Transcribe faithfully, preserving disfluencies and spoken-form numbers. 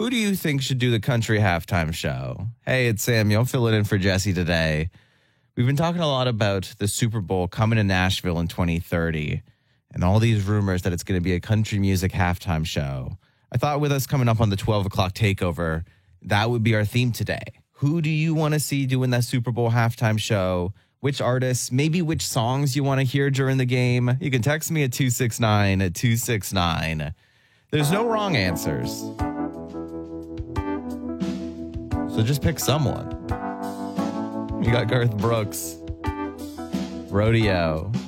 Who do you think should do the country halftime show? Hey, it's Samuel filling in for Jesse today. We've been talking a lot about the Super Bowl coming to Nashville in twenty thirty and all these rumors that it's going to be a country music halftime show. I thought with us coming up on the twelve o'clock takeover, that would be our theme today. Who do you want to see doing that Super Bowl halftime show? Which artists, maybe which songs you want to hear during the game? You can text me at two six nine at two six nine. There's no wrong answers. So just pick someone. You got Garth Brooks, Rodeo.